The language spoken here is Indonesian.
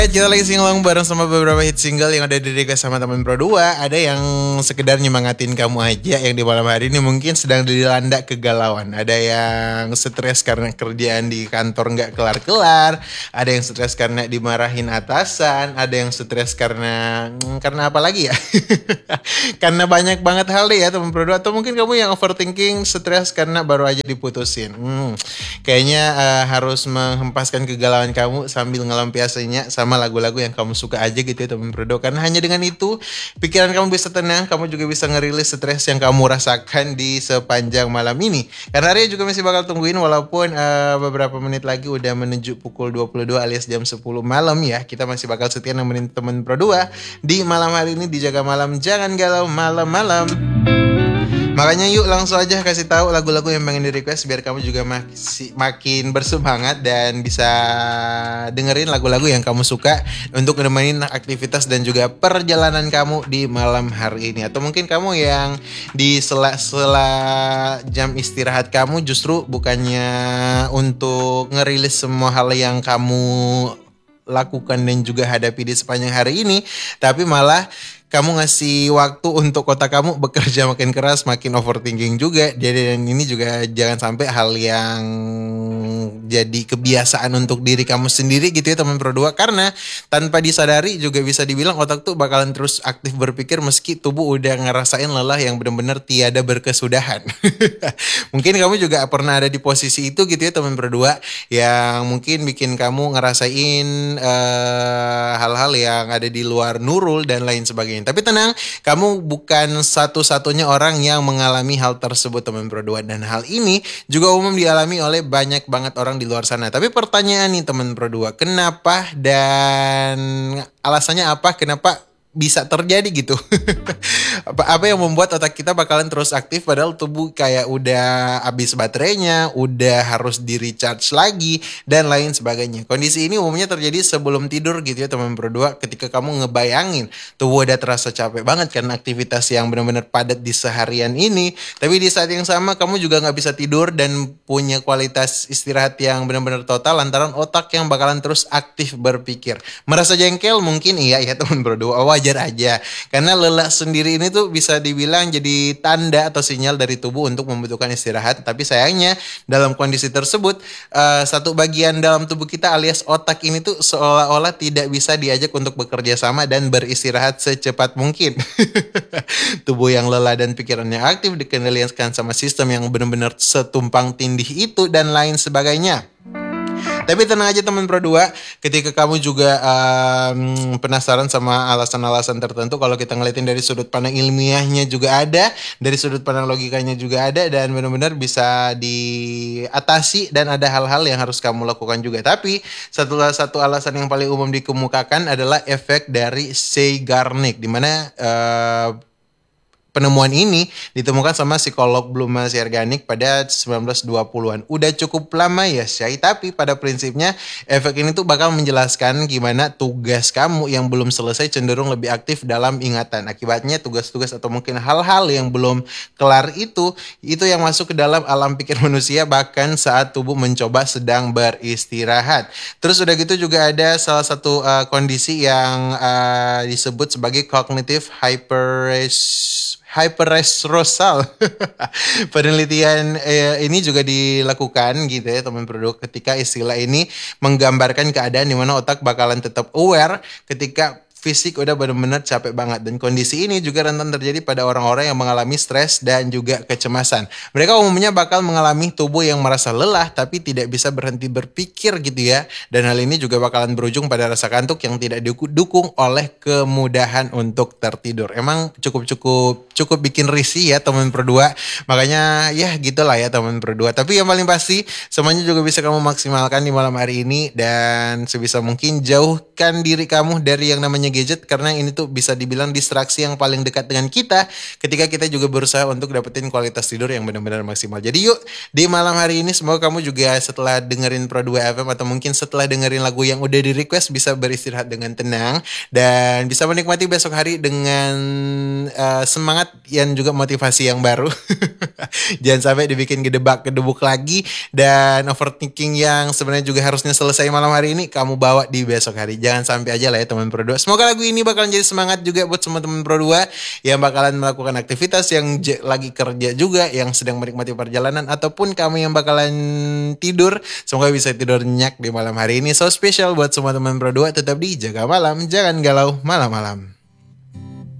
Kita lagi singelong bareng sama beberapa hit single yang ada di request sama teman Pro 2. Ada yang sekedar nyemangatin kamu aja, yang di malam hari ini mungkin sedang dilanda kegalauan. Ada yang stres karena kerjaan di kantor nggak kelar-kelar. Ada yang stres karena dimarahin atasan. Ada yang stres karena apa lagi ya? Karena banyak banget hal deh ya teman Pro 2. Atau mungkin kamu yang overthinking, stres karena baru aja diputusin. Kayaknya harus menghempaskan kegalauan kamu sambil ngelampiasinya sama lagu-lagu yang kamu suka aja gitu ya teman Prodo. Karena hanya dengan itu pikiran kamu bisa tenang, kamu juga bisa ngerilis stres yang kamu rasakan di sepanjang malam ini. Karena Arya juga masih bakal tungguin walaupun beberapa menit lagi udah menuju pukul 22 alias jam 10 malam ya. Kita masih bakal setia nemenin teman Pro 2 di malam hari ini di Jaga Malam. Jangan galau malam-malam. Makanya yuk langsung aja kasih tahu lagu-lagu yang pengen di request biar kamu juga makin bersemangat dan bisa dengerin lagu-lagu yang kamu suka untuk nemenin aktivitas dan juga perjalanan kamu di malam hari ini. Atau mungkin kamu yang di sela-sela jam istirahat kamu justru bukannya untuk ngerilis semua hal yang kamu lakukan dan juga hadapi di sepanjang hari ini, tapi malah kamu ngasih waktu untuk otak kamu bekerja makin keras, makin overthinking juga. Jadi dan ini juga jangan sampai hal yang jadi kebiasaan untuk diri kamu sendiri gitu ya teman Pro 2. Karena tanpa disadari juga bisa dibilang otak tuh bakalan terus aktif berpikir meski tubuh udah ngerasain lelah yang benar-benar tiada berkesudahan. Mungkin kamu juga pernah ada di posisi itu gitu ya teman Pro 2, yang mungkin bikin kamu ngerasain hal-hal yang ada di luar Nurul dan lain sebagainya. Tapi tenang, kamu bukan satu-satunya orang yang mengalami hal tersebut teman Pro 2. Dan hal ini juga umum dialami oleh banyak banget orang di luar sana. Tapi pertanyaan nih teman Pro 2, kenapa dan alasannya apa? Kenapa bisa terjadi gitu? Apa yang membuat otak kita bakalan terus aktif padahal tubuh kayak udah habis baterainya, udah harus di recharge lagi dan lain sebagainya. Kondisi ini umumnya terjadi sebelum tidur gitu ya teman Pro 2, ketika kamu ngebayangin tubuh udah terasa capek banget karena aktivitas yang benar-benar padat di seharian ini, tapi di saat yang sama kamu juga nggak bisa tidur dan punya kualitas istirahat yang benar-benar total lantaran otak yang bakalan terus aktif berpikir. Merasa jengkel mungkin iya ya teman Pro 2, wajar aja. Karena lelah sendiri ini tuh bisa dibilang jadi tanda atau sinyal dari tubuh untuk membutuhkan istirahat. Tapi sayangnya dalam kondisi tersebut satu bagian dalam tubuh kita alias otak ini tuh seolah-olah tidak bisa diajak untuk bekerja sama dan beristirahat secepat mungkin. Tubuh yang lelah dan pikirannya aktif dikendalikan sama sistem yang benar-benar setumpang tindih itu dan lain sebagainya. Tapi tenang aja teman Pro 2, ketika kamu juga penasaran sama alasan-alasan tertentu, kalau kita ngeliatin dari sudut pandang ilmiahnya juga ada, dari sudut pandang logikanya juga ada, dan benar-benar bisa diatasi dan ada hal-hal yang harus kamu lakukan juga. Tapi satu alasan yang paling umum dikemukakan adalah efek dari Zeigarnik, di mana penemuan ini ditemukan sama psikolog Bluma Zeigarnik pada 1920-an. Udah cukup lama ya, Syai, tapi pada prinsipnya efek ini tuh bakal menjelaskan gimana tugas kamu yang belum selesai cenderung lebih aktif dalam ingatan. Akibatnya tugas-tugas atau mungkin hal-hal yang belum kelar itu yang masuk ke dalam alam pikir manusia bahkan saat tubuh mencoba sedang beristirahat. Terus udah gitu juga ada salah satu kondisi yang disebut sebagai cognitive hyperesrosal. Penelitian ini juga dilakukan gitu ya teman Pro 2, ketika istilah ini menggambarkan keadaan di mana otak bakalan tetap aware ketika fisik udah benar-benar capek banget. Dan kondisi ini juga rentan terjadi pada orang-orang yang mengalami stres dan juga kecemasan. Mereka umumnya bakal mengalami tubuh yang merasa lelah tapi tidak bisa berhenti berpikir gitu ya. Dan hal ini juga bakalan berujung pada rasa kantuk yang tidak didukung oleh kemudahan untuk tertidur. Emang cukup bikin risih ya teman Pro 2. Makanya ya gitulah ya teman Pro 2. Tapi yang paling pasti semuanya juga bisa kamu maksimalkan di malam hari ini, dan sebisa mungkin jauhkan diri kamu dari yang namanya gadget karena ini tuh bisa dibilang distraksi yang paling dekat dengan kita ketika kita juga berusaha untuk dapetin kualitas tidur yang benar-benar maksimal. Jadi yuk di malam hari ini semoga kamu juga setelah dengerin Pro 2 FM atau mungkin setelah dengerin lagu yang udah di request bisa beristirahat dengan tenang dan bisa menikmati besok hari dengan semangat dan juga motivasi yang baru. Jangan sampai dibikin gedebak-gedebuk lagi dan overthinking yang sebenarnya juga harusnya selesai malam hari ini kamu bawa di besok hari. Jangan sampai aja lah ya teman Pro 2. Semoga lagu ini bakalan jadi semangat juga buat semua teman Pro 2 yang bakalan melakukan aktivitas, yang lagi kerja juga, yang sedang menikmati perjalanan ataupun kamu yang bakalan tidur. Semoga bisa tidur nyenyak di malam hari ini. So spesial buat semua teman Pro 2, tetap dijaga malam, jangan galau malam-malam.